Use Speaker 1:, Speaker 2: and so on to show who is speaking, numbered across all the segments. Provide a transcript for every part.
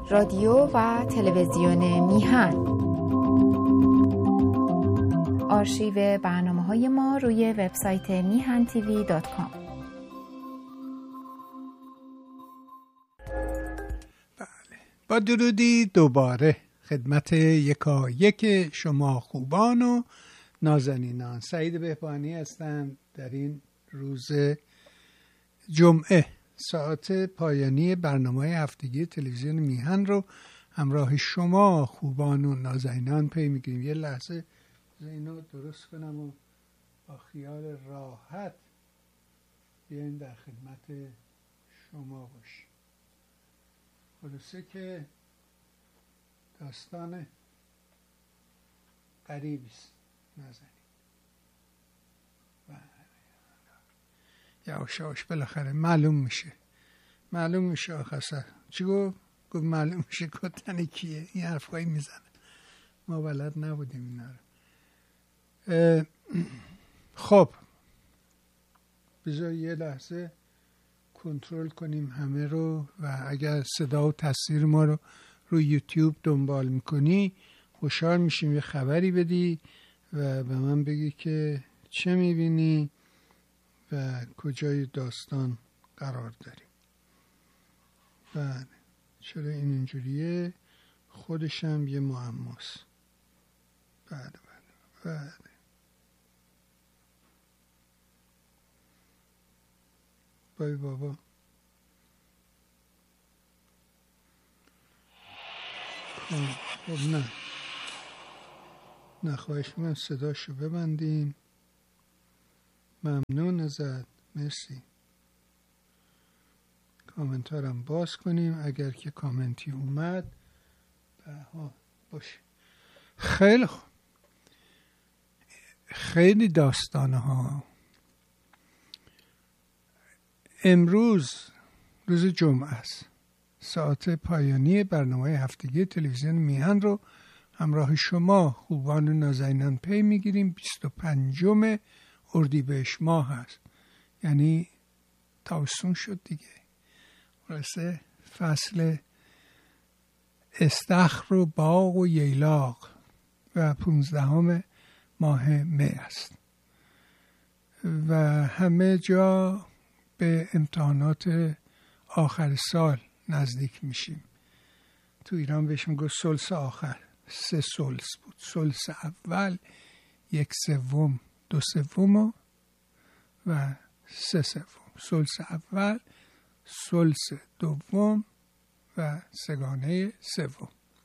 Speaker 1: رادیو و تلویزیون میهن. آرشیو برنامه‌های ما روی وبسایت mihantv.com.
Speaker 2: با درودی دوباره خدمت یکایک شما خوبان و نازنینان. سعید بهبانی هستم. در این روز جمعه ساعت پایانی برنامه هفتگی تلویزیون میهن رو همراه شما خوبان و نازنینان پی میگیریم. یه لحظه اینو درست کنم و با خیال راحت بیایم در خدمت شما باشیم. خلاصه که داستان غریبی است، نازنین. یواش بالاخره معلوم میشه آخه چی گفت معلوم میشه کتن کیه. این حرفایی میزنه، ما بلد نبودیم اینا رو. خب بذار یه لحظه کنترل کنیم همه رو و اگر صدا و تصویر ما رو روی یوتیوب دنبال میکنی خوشحال میشیم یه خبری بدی و به من بگی که چه میبینی و کجای داستان قرار داریم. بله چرا این اینجوریه؟ خودشم یه معماست. بله بای بابا. خب نه خواهش من صداشو ببندیم. ممنون ازت، مرسی. کامنتارم باز کنیم اگر که کامنتی اومد. باشه. خیلی خوب. خیلی داستانه ها. امروز روز جمعه است. ساعت پایانی برنامه هفتگی تلویزیون میهن رو همراه شما خوبان و نازنینان پی میگیریم. 25 اردیبهشت ماه هست، یعنی تابستون شد دیگه. خلاصه فصل استخر و باغ و ییلاق و 15 ماه می است و همه جا به امتحانات آخر سال نزدیک میشیم. تو ایران بهش میگه سلس آخر. 3 سلس بود. سلس اول، 1/3، 2/3 و 3/3. سلس اول، سلس دوم و 3/3.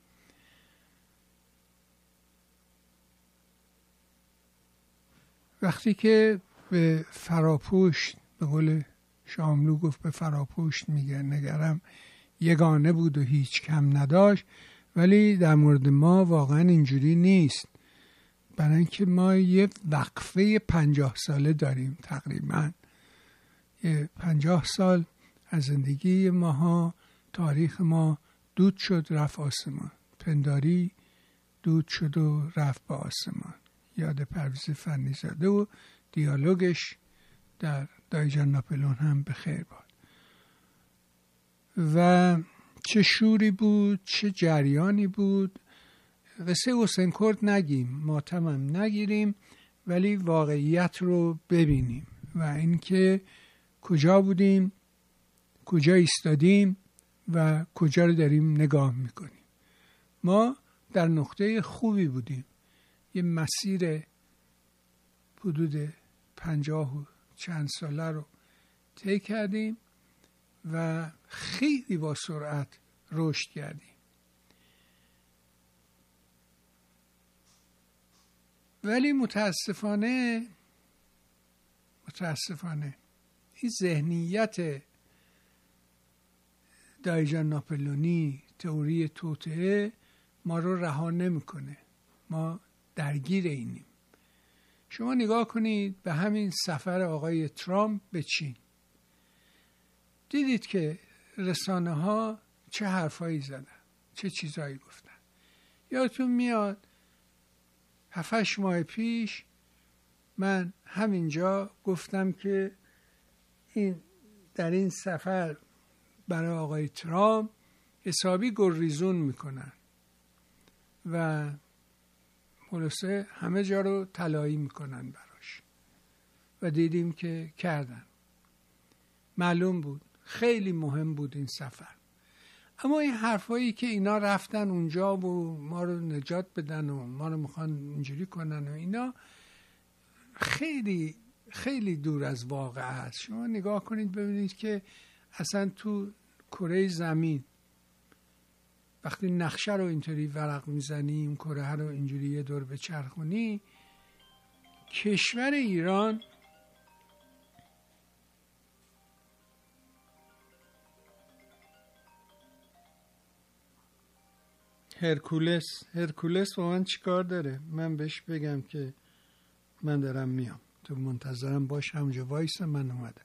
Speaker 2: وقتی که به فراپوشت، به قول شاملو گفت به فراپوشت میگه نگرم یگانه بود و هیچ کم نداشت، ولی در مورد ما واقعا اینجوری نیست. برای اینکه ما یه وقفه 50 ساله داریم تقریبا. یه 50 سال از زندگی ماها، تاریخ ما دود شد رفت آسمان. پنداری دود شد و رفت به آسمان. یاد پرویز فنی‌زاده و دیالوگش در دایجان ناپلئون هم به خیر باد. و چه شوری بود، چه جریانی بود. قصه حسین کرد نگیم، ماتمم نگیریم، ولی واقعیت رو ببینیم و اینکه کجا بودیم، کجا ایستادیم و کجا رو داریم نگاه میکنیم. ما در نقطه خوبی بودیم. یه مسیر حدود 50 و چند ساله رو طی کردیم و خیلی با سرعت رشد کردیم. ولی متاسفانه این ذهنیت دایجان ناپلئونی، تئوری توطئه ما رو رها نمیکنه. ما درگیر اینیم. شما نگاه کنید به همین سفر آقای ترامپ به چین. دیدید که رسانه ها چه حرفایی زدن، چه چیزایی گفتن. یادتون میاد 7-8 ماه پیش من همینجا گفتم که در این سفر برای آقای ترامپ حسابی گریزون میکنن و خلاصه همه جا رو طلایی میکنن براش و دیدیم که کردن. معلوم بود خیلی مهم بود این سفر. اما این حرفایی که اینا رفتن اونجا و ما رو نجات بدن و ما رو میخوان اینجوری کنن و اینا خیلی خیلی دور از واقع است. شما نگاه کنید ببینید که اصلا تو کره زمین وقتی نقشه رو اینطوری ورق میزنی، این کره رو اینجوری یه دور بچرخونی، کشور ایران هرکولس با من چی کار داره؟ من بهش بگم که من دارم میام، تو منتظرم باش، همونجا وایسا، من اومدم.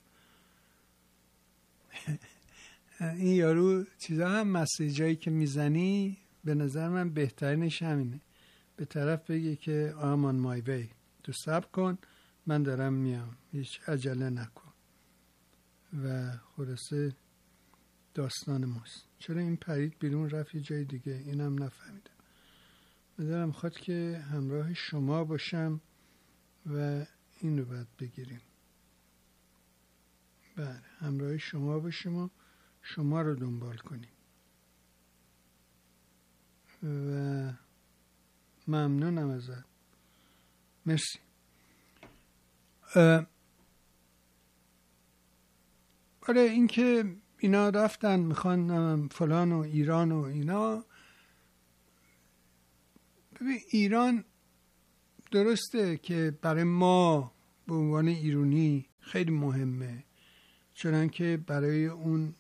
Speaker 2: این یارو چیزا هم مسیجایی که میزنی به نظر من بهترینش همینه، به طرف بگی که I'm on my way، تو صبر کن من دارم میام، هیچ عجله نکن. و خلاصه داستان ماست. چرا این پرید بیرون رفت یه جای دیگه؟ اینم نفهمیدم. بدارم خواد که همراه شما باشم و این رو باید بگیریم. بله، همراه شما باشیم و شما رو دنبال کنیم. و ممنونم ازت، مرسی. آره، این که اینا رفتن میخوان فلان و ایران و اینا، ببین ایران درسته که برای ما به عنوان ایرانی خیلی مهمه، چنانکه برای اون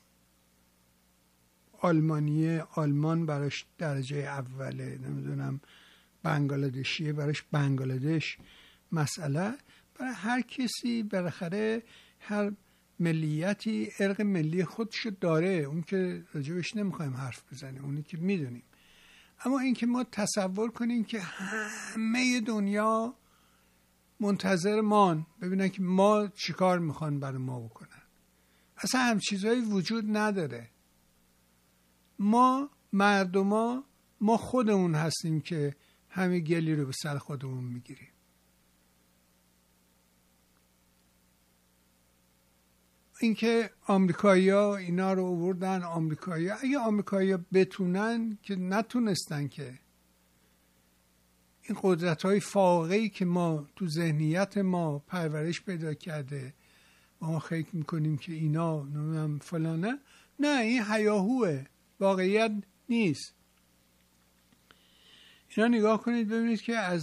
Speaker 2: آلمان براش درجه اوله، نمیدونم بنگلادشیه براش بنگلادش مسئله. برای هر کسی بالاخره هر ملیتی ارق ملی خودشو داره، اون که راجبش نمیخوایم حرف بزنیم، اونی که میدونیم. اما این که ما تصور کنیم که همه دنیا منتظر مان ببینن که ما چیکار میخوان برای ما بکنن، اصلا هم چیزایی وجود نداره. ما مردما، ما خودمون هستیم که همه گلی رو به سر خودمون میگیریم. اینکه آمریکایی‌ها اینا رو آوردن، اگه آمریکایی‌ها بتونن، که نتونستن، که این قدرت‌های فائقه‌ای که ما تو ذهنیت ما پرورش پیدا کرده، ما فکر می‌کنیم که اینا نمیدونم فلانه، نه، این هیاهوه، واقعیت نیست. اینا نگاه کنید ببینید که از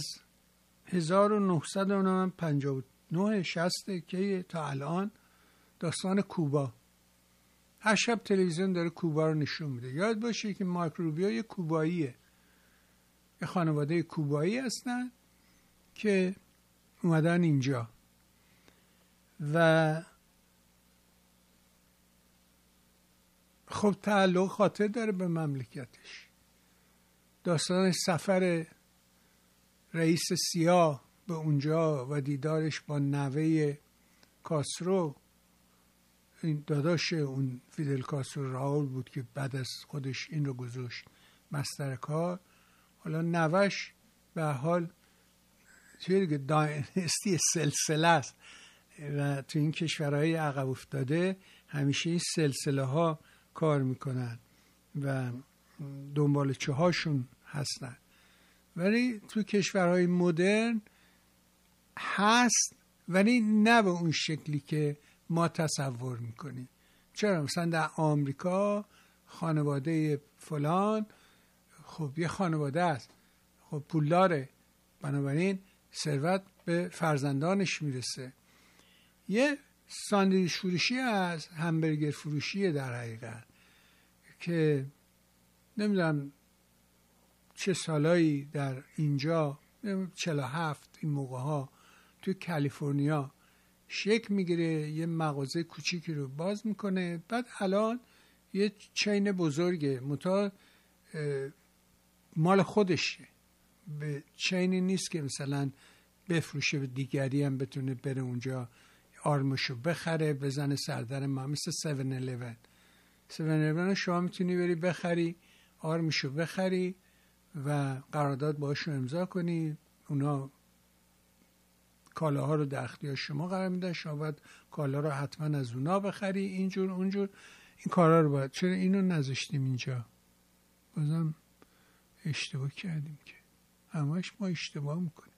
Speaker 2: 1959 60 که تا الان داستان کوبا، هر شب تلویزیون داره کوبا رو نشون میده. یاد باشه که مایک روبیو یه کوباییه، یه خانواده کوبایی هستن که اومدن اینجا و خب تعلق خاطر داره به مملکتش. داستان سفر رئیس سیاه به اونجا و دیدارش با نوه کاسترو، این داداش اون فیدل کاسترو راول بود که بعد از خودش این رو گذاشت مستر کار. حالا نوش به حال چیه دیگه، داینستی سلسله است و تو این کشورهای عقب افتاده همیشه این سلسله ها کار میکنن و دنبالچه هاشون هستن. ولی تو کشورهای مدرن هست، ولی نه به اون شکلی که ما تصور میکنیم. چرا مثلا در آمریکا خانواده فلان، خب یه خانواده است، خب پولداره، بنابراین ثروت به فرزندانش میرسه. یه ساندویچ فروشی از همبرگر فروشیه در حقیقت، که نمیدونم چه سالایی در اینجا، 47 این موقع ها توی کالیفرنیا شکل میگیره، یه مغازه کوچیکی رو باز میکنه، بعد الان یه چین بزرگه، مال خودشه، به چینی نیست که مثلا بفروشه و دیگری هم بتونه بره اونجا آرمشو بخره بزنه سردر ما، مثل 7-11. 7-11 شما میتونی بری بخری، آرمشو بخری و قرارداد باشون امضا کنی، اونا کالاها رو در اختیار شما قرار میدن، شما باید کالا رو حتما از اونا بخری، اینجور اونجور، این کارا رو باید. چرا اینو نذاشتیم اینجا؟ بازم اشتباه کردیم که همش ما اشتباه میکنیم.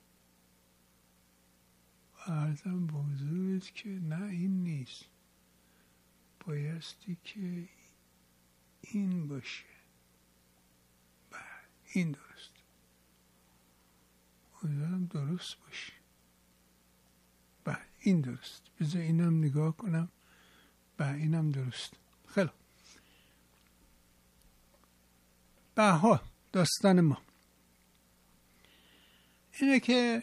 Speaker 2: عرضم به حضورت که نه این نیست، بایستی که این باشه. بله این درست، امیدوارم درست باشه. بله این درست، بذار اینم نگاه کنم. بله اینم درست. خیلی بها داستان ما اینه که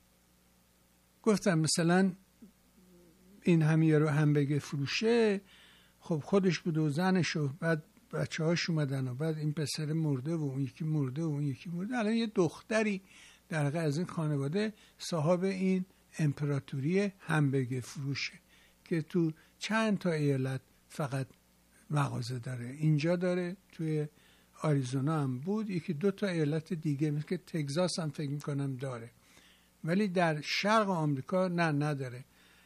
Speaker 2: گفتم مثلا این همیارو همبرگر فروشه، خب خودش بود و زنش و بعد بچه هاش اومدن و بعد این پسر مرده و اون یکی مرده و اون یکی مرده. الان یه دختری در واقع از این خانواده صاحب این امپراتوری همبرگر فروشه که تو چند تا ایالت فقط مغازه داره. اینجا داره، توی آریزونا هم بود، یکی 2 تا ایالت دیگه مثل که تگزاس هم فکر میکنم داره، ولی در شرق آمریکا نداره.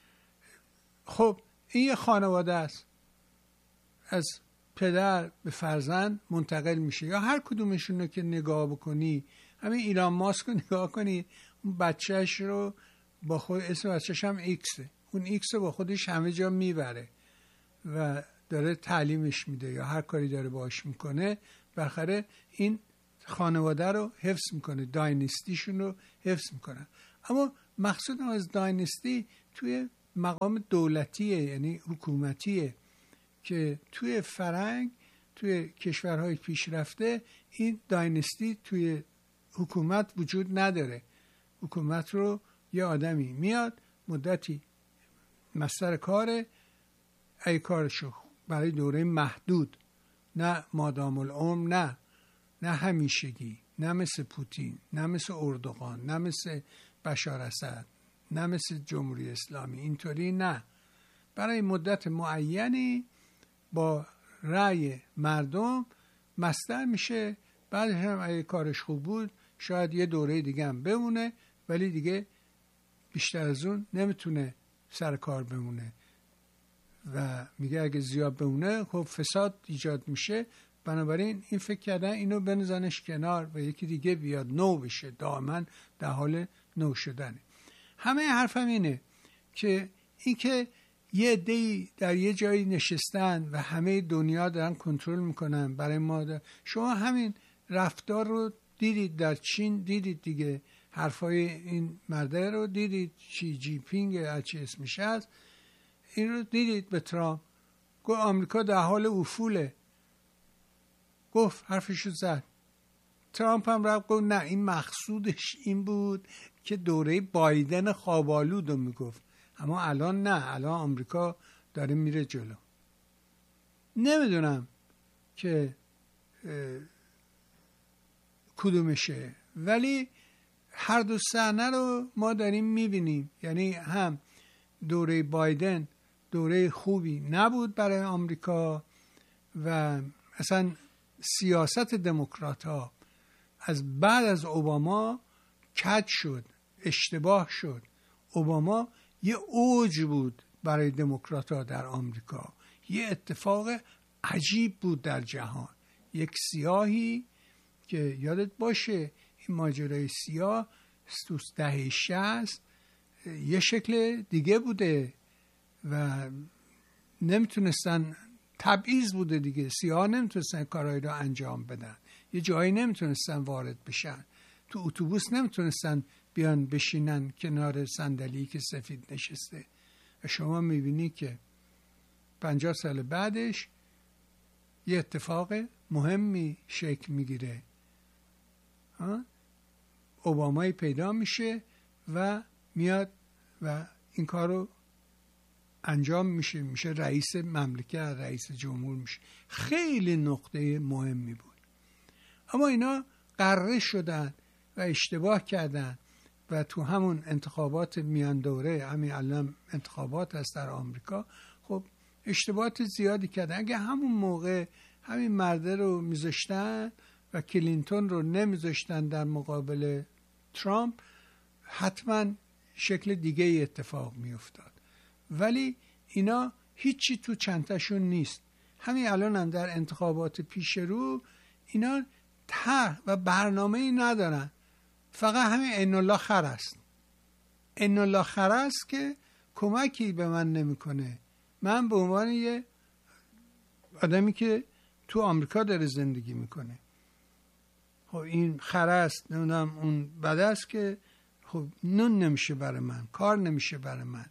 Speaker 2: خب این یه خانواده است، از پدر به فرزند منتقل میشه. یا هر کدومشون رو که نگاه بکنی، همین ایلان ماسک رو نگاه کنی، اون بچهش رو با خود، اسم بچهش هم ایکسه، اون ایکس رو با خودش همه جا میبره و داره تعلیمش میده یا هر کاری داره باهاش میکنه، بالاخره این خانواده رو حفظ میکنه، داینستیشون رو حفظ میکنه. اما مقصود از داینستی توی مقام دولتیه، یعنی حکومتیه، که توی فرهنگ، توی کشورهای پیشرفته این داینستی توی حکومت وجود نداره. حکومت رو یه آدمی میاد مدتی مستر کاره، ای کارشو برای دوره محدود، نه مادام العمر، نه همیشگی، نه مثل پوتین، نه مثل اردوغان، نه مثل بشار اسد، نه مثل جمهوری اسلامی، اینطوری نه، برای مدت معینی با رأی مردم مستر میشه. بعدش هم اگه کارش خوب بود شاید یه دوره دیگه هم بمونه، ولی دیگه بیشتر از اون نمیتونه سر کار بمونه و میگه اگه زیاد بمونه خب فساد ایجاد میشه. بنابراین این فکر کردن اینو بنزنش کنار و یکی دیگه بیاد نو بشه، دائما در حال نو شدنه. همه حرفم اینه که این که یه عده‌ای در یه جایی نشستن و همه دنیا دارن کنترل میکنن برای ما. شما همین رفتار رو دیدید در چین، دیدید دیگه، حرفای این مرده رو دیدید، شی جی پینگ هرچی اسمش هست، این رو دیدید به ترامپ، گفت آمریکا در حال افوله، گفت حرفشو زد. ترامپ هم رفت گفت نه این مقصودش این بود که دوره بایدن خوابالود رو میگفت، اما الان نه، الان آمریکا داره میره جلو. نمیدونم که کدومشه، ولی هر دو صحنه رو ما داریم میبینیم. یعنی هم دوره بایدن دوره خوبی نبود برای آمریکا و اصلا سیاست دموکرات ها از بعد از اوباما کج شد، اشتباه شد. اوباما یه اوج بود برای دموکرات ها در آمریکا، یه اتفاق عجیب بود در جهان. یک سیاهی که یادت باشه این ماجرای سیاه تو دهه 60 یه شکل دیگه بوده و نمیتونستن، تبعیض بوده دیگه، سیاه نمیتونستن کارهایی رو انجام بدن، یه جایی نمیتونستن وارد بشن، تو اتوبوس نمیتونستن بیان بشینن کنار صندلی که سفید نشسته. و شما میبینی که 50 سال بعدش یه اتفاق مهمی شکل میگیره، اوبامایی پیدا میشه و میاد و این کارو انجام میشه رئیس مملکت، رئیس جمهور میشه. خیلی نقطه مهمی بود، اما اینا قره شدن و اشتباه کردن و تو همون انتخابات میان دوره، همین الان انتخابات هست در آمریکا، خب اشتباهات زیادی کردن. اگه همون موقع همین مرده رو میذاشتن و کلینتون رو نمیذاشتن در مقابل ترامپ، حتما شکل دیگه ای اتفاق میافتاد. ولی اینا هیچی تو چنتشون نیست. همین الان هم در انتخابات پیش رو اینا طرح و برنامه‌ای ندارن، فقط همین ان الله خر است. ان الله خر است که کمکی به من نمیکنه. من به عنوان یه آدمی که تو آمریکا داره زندگی میکنه، خب این خر است، نمیدونم اون بد است که خب نون نمیشه برای من، کار نمیشه برای من.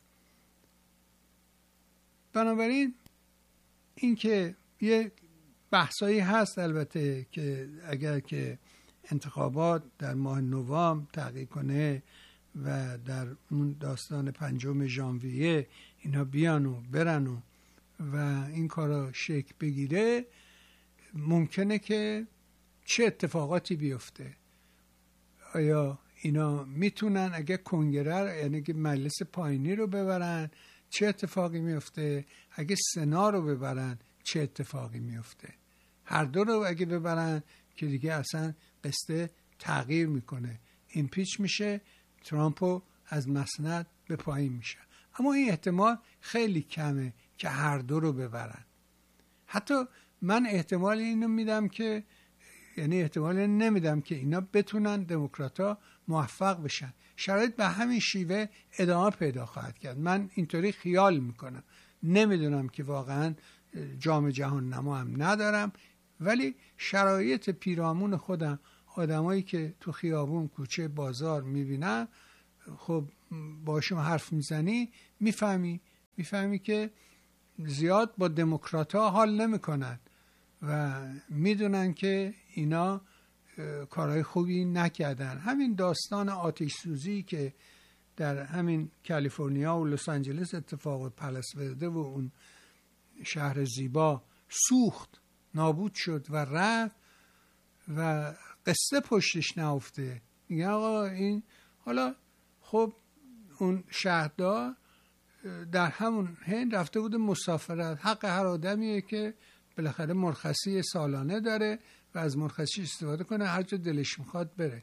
Speaker 2: بنابراین این که یه بحثایی هست البته که اگر که انتخابات در ماه نوامبر تحقیق کنه و در اون داستان 5 ژانویه اینا بیان و برن و این کارا شکل بگیره، ممکنه که چه اتفاقاتی بیفته. آیا اینا میتونن اگه کنگره یعنی که مجلس پایینی رو ببرن چه اتفاقی میفته؟ اگه سنا رو ببرن چه اتفاقی میفته؟ هر دو رو اگه ببرن که دیگه اصلا قصه تغییر میکنه، ایمپیچ میشه، ترامپو از مسند به پایین میشه. اما این احتمال خیلی کمه که هر دو رو ببرن. حتی من احتمال اینو میدم که احتمال نمیدم که اینا بتونن دموکرات‌ها موفق بشن. شرایط به همین شیوه ادامه پیدا خواهد کرد. من اینطوری خیال میکنم. نمیدونم که واقعا جام جهان نما هم ندارم، ولی شرایط پیرامون خودم، آدمایی که تو خیابون، کوچه، بازار میبینم، خب باشون حرف میزنی میفهمی که زیاد با دموکرات‌ها حال نمیکنن و میدونن که اینا کارهای خوبی نکردن. همین داستان آتش سوزی که در همین کالیفرنیا و لس آنجلس اتفاق پالاس ورده و اون شهر زیبا سوخت، نابود شد و رفت و قصه پشتش نافته. میگه آقا این حالا خب اون شهردار در همون هند رفته بود مسافرت. حق هر آدمیه که بالاخره مرخصی سالانه داره و از مرخصی استفاده کنه، هر جا دلش میخواد بره.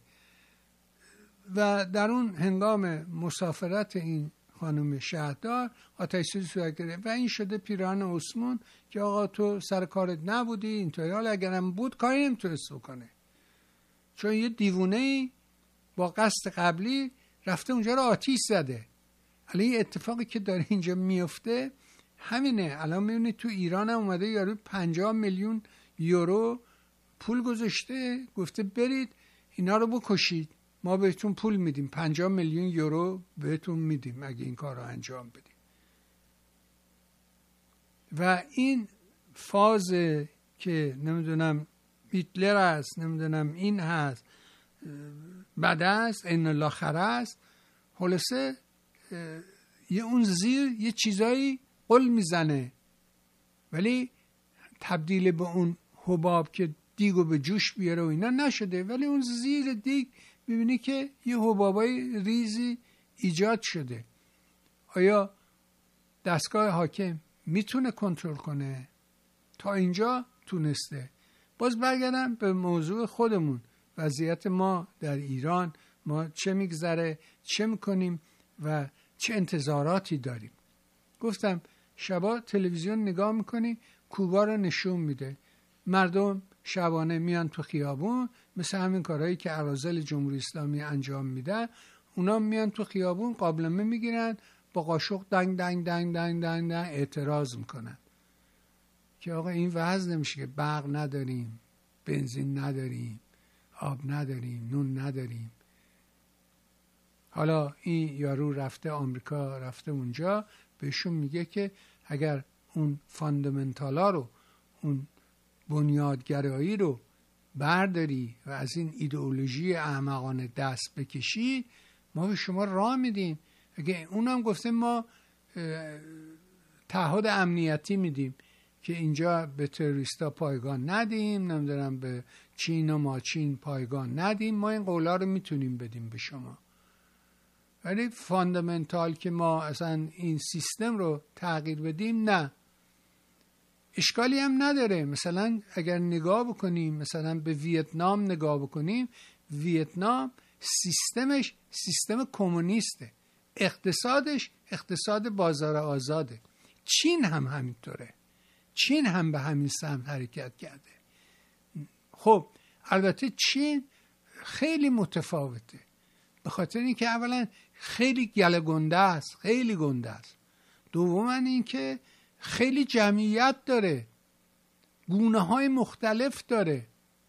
Speaker 2: و در اون هنگام مسافرت این خانم شهردار آتش سوزی صورت گرفت و این شده پیراهن عثمان که آقا تو سر کارت نبودی، اینطوری. حالا اگرم بود کاری نمیتونست بکنه، چون یه دیوونه‌ای با قصد قبلی رفته اونجا رو آتیش زده. الان اتفاقی که داره اینجا میفته همینه. الان میبینید تو ایران هم اومده یارو 50 میلیون یورو پول گذاشته، گفته برید اینا رو بکشید، ما بهتون پول میدیم، 50 میلیون یورو بهتون میدیم اگه این کار رو انجام بدیم. و این فاز که نمیدونم هیتلر است، نمیدونم این هست، بد است، ان الله خر است، خلاصه یه اون زیر یه چیزایی قل میزنه، ولی تبدیل به اون حباب که دیگو به جوش بیاره و اینا نشده. ولی اون زیر دیگ میبینی که یه حبابای ریزی ایجاد شده. آیا دستگاه حاکم میتونه کنترل کنه؟ تا اینجا تونسته. باز برگردم به موضوع خودمون، وضعیت ما در ایران، ما چه میگذره، چه میکنیم و چه انتظاراتی داریم. گفتم شبا تلویزیون نگاه میکنی، کوبا رو نشون میده، مردم شبانه میان تو خیابون، مثل همین کارهایی که اراذل جمهوری اسلامی انجام میده. اونا میان تو خیابون، قابلمه میگیرن، با قاشق دنگ دنگ دنگ دنگ دنگ دنگ اعتراض میکنن که آقا این وضع نمیشه که برق نداریم، بنزین نداریم، آب نداریم، نون نداریم. حالا این یارو رفته آمریکا، رفته اونجا، بهشون میگه که اگر اون فاندامنتالا رو، اون بنیادگرایی رو برداری و از این ایدئولوژی احمقانه دست بکشی، ما به شما راه میدیم. اگه اونم گفته ما تعهد امنیتی میدیم که اینجا به تروریستا پایگان ندیم، نمیدونم به چین و ماچین پایگان ندیم، ما این قولا رو میتونیم بدیم به شما. ولی فاندامنتال که ما اصلا این سیستم رو تغییر بدیم، نه. اشکالی هم نداره. مثلا اگر نگاه بکنیم، مثلا به ویتنام نگاه بکنیم، ویتنام سیستمش سیستم کمونیسته، اقتصادش اقتصاد بازار آزاده. چین هم همینطوره، چین هم به همین سمت حرکت کرده. خب البته چین خیلی متفاوته، به خاطر اینکه اولا خیلی گله گنده است، خیلی گنده است. دوما اینکه خیلی جمعیت داره، گونه های مختلف داره،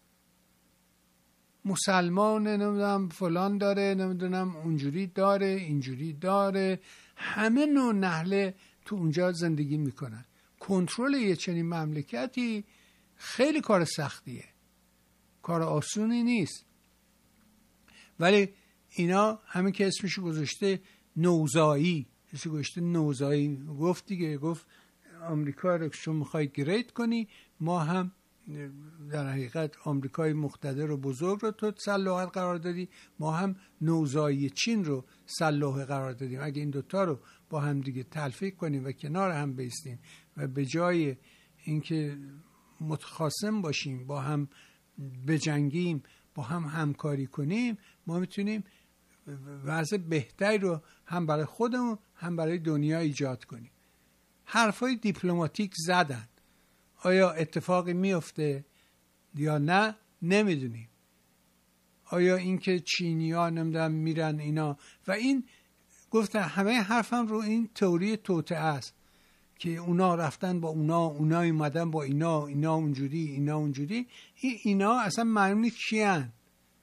Speaker 2: مسلمان نمیدونم فلان داره، نمیدونم اونجوری داره، اینجوری داره، همه نوع نهله تو اونجا زندگی میکنن. کنترل یه چنین مملکتی خیلی کار سختیه، کار آسونی نیست. ولی اینا همین که اسمشو گذاشته نوزایی، اسمشو گذاشته نوزایی، گفت دیگه، گفت آمریکا رو شما میخوای گرید کنی، ما هم در حقیقت آمریکای مقتدر و بزرگ رو تو سلاحت قرار دادی، ما هم نوزایی چین رو سلاح قرار دادیم. اگه این دوتا رو با هم دیگه تلفیق کنیم و کنار هم بیستیم و به جای اینکه متخاصم باشیم با هم بجنگیم، با هم همکاری کنیم، ما میتونیم وضع بهتری رو هم برای خودمون هم برای دنیا ایجاد کنیم. حرفای دیپلماتیک زدن، آیا اتفاقی میفته یا نه نمیدونیم. آیا اینکه چینی‌ها نمیدونم میرن اینا و این گفتن، همه حرفم رو این تئوری توطئه است که اونا رفتن با اونا اومدن با اینا اونجوری، اینا اونجوری. اینا اصلا معلوم نیست کیان.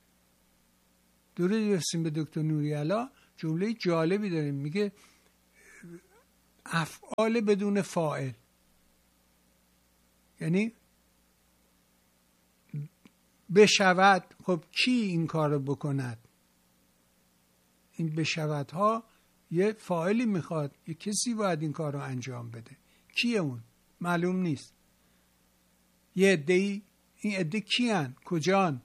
Speaker 2: درود برسیم به دکتر نوری‌علا، جمله جالبی داریم، میگه افعال بدون فاعل، یعنی بشود. خب کی این کار رو بکند؟ این بشود ها یه فاعلی میخواد، یه کسی باید این کار رو انجام بده. کیه اون؟ معلوم نیست. یه عده‌ای، این عده کیان؟ کجان؟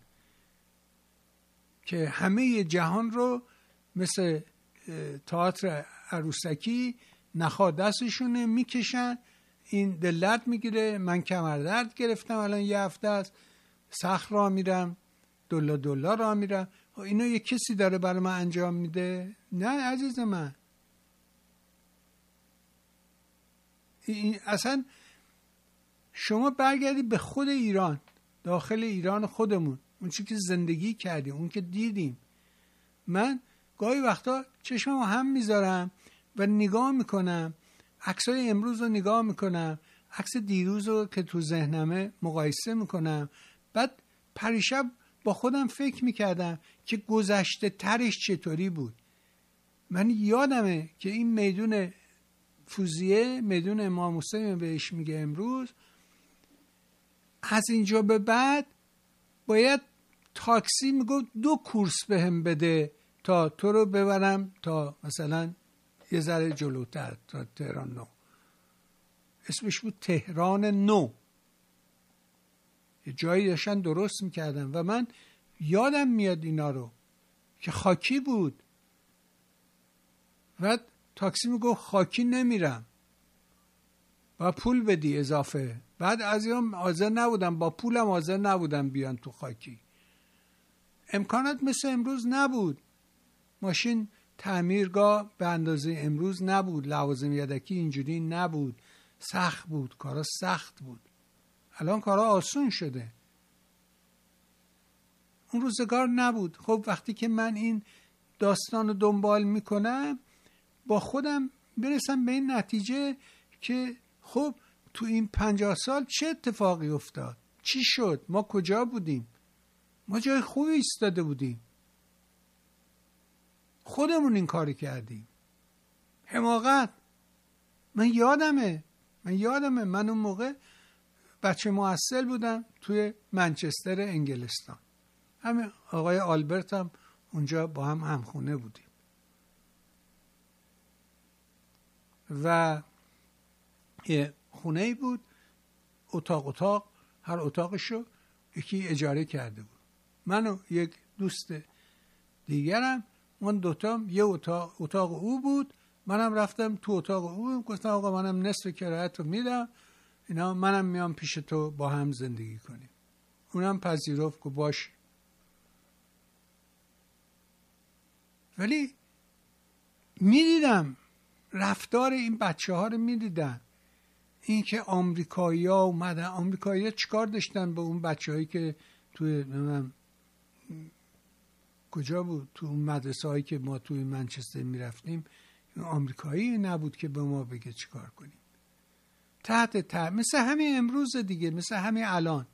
Speaker 2: که همه جهان رو مثل تئاتر عروسکی نخا دستشونه میکشن، این دلت میگیره، من کمردرد گرفتم الان یه هفته است، سخت راه میرم، دلا راه میرم، اینو یه کسی داره برای من انجام میده؟ نه عزیز من. این اصلا شما برگردید به خود ایران، داخل ایران خودمون، اون چی که زندگی کردیم، اون که دیدیم. من گاهی وقتا چشمم هم میذارم و نگاه میکنم، عکسای امروز رو نگاه میکنم، عکس دیروز رو که تو ذهنمه مقایسه میکنم، بعد پریشب با خودم فکر میکردم که گذشته ترش چطوری بود. من یادمه که این میدون فوزیه، میدون امام حسین بهش میگه امروز، از اینجا به بعد باید تاکسی میگفت 2 کورس بهم بده تا تو رو ببرم تا مثلا یه ذره جلوتر، تا تهران نو. اسمش بود تهران نو. یه جایی داشتن درست میکردن و من یادم میاد اینا رو که خاکی بود و تاکسی میگفت خاکی نمیرم، با پول بدی اضافه. بعد از این حاضر نبودم، با پولم حاضر نبودم بیان تو خاکی. امکانات مثل امروز نبود، ماشین تعمیرگاه به اندازه امروز نبود، لوازم یدکی اینجوری نبود، سخت بود، کارا سخت بود. الان کارا آسون شده، اون روزگار نبود. خب وقتی که من این داستان رو دنبال میکنم، با خودم برسم به این نتیجه که خب تو این 50 سال چه اتفاقی افتاد؟ چی شد؟ ما کجا بودیم؟ ما جای خوبی ایستاده بودیم، خودمون این کاری کردیم. حماقت. من یادمه من اون موقع بچه محصل بودم توی منچستر انگلستان. همین آقای آلبرت هم اونجا با هم همخونه بودیم و یه خونه‌ای بود، اتاق هر اتاقشو یکی اجاره کرده بود. من و یک دوست دیگرم، من دوتام یه اتاق او بود، منم رفتم تو اتاق او، گفتم آقا منم نصف کرایت رو میدم اینا منم میام پیش تو با هم زندگی کنیم. اونم پذیرفت که باش. ولی میدیدم رفتار این بچه ها رو میدیدم، این که آمریکایی ها اومدن. آمریکایی ها چیکار داشتن به اون بچه هایی که توی کجا بود، تو اون مدرسه هایی که ما توی منچستر میرفتیم، آمریکایی نبود که به ما بگه چیکار کنیم. تحت مثل همین امروز دیگه، مثل همین الان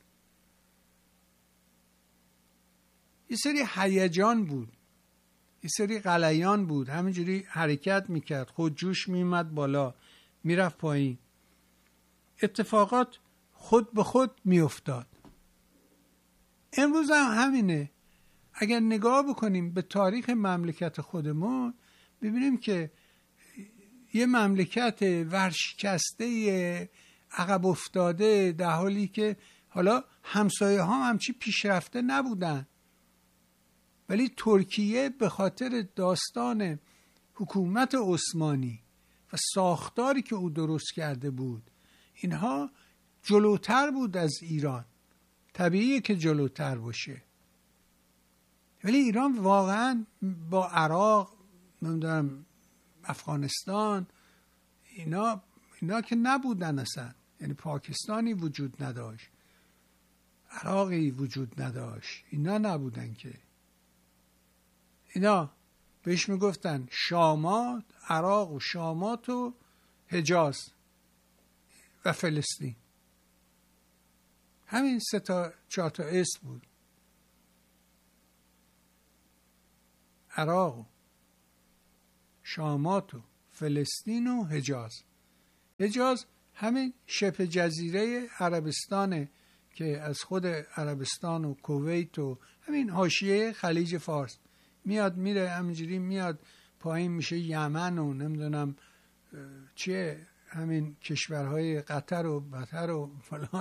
Speaker 2: یه سری هیجان بود، یه سری غلیان بود، همینجوری حرکت میکرد، خود جوش میومد بالا میرفت پایین، اتفاقات خود به خود میافتاد. امروز هم همینه. اگر نگاه بکنیم به تاریخ مملکت خودمون، ببینیم که یه مملکت ورشکسته، عقب افتاده، در حالی که حالا همسایه ها همچی پیشرفته نبودن، ولی ترکیه به خاطر داستان حکومت عثمانی و ساختاری که او درست کرده بود، اینها جلوتر بود از ایران. طبیعیه که جلوتر باشه، ولی ایران واقعا با عراق، نمیدونم افغانستان، اینا که نبودن اصلا. یعنی پاکستانی وجود نداشت، عراقی وجود نداشت، اینا نبودن که. اینا بهش میگفتن شامات، عراق و شامات و حجاز و فلسطین. همین 3 تا 4 تا اسم بود، عراق و شامات و فلسطین و حجاز. حجاز همین شبه جزیره عربستانه که از خود عربستان و کویت و همین حاشیه خلیج فارس میاد میره، همینجوری میاد پایین میشه یمن و نمیدونم چیه، همین کشورهای قطر و بطر و فلان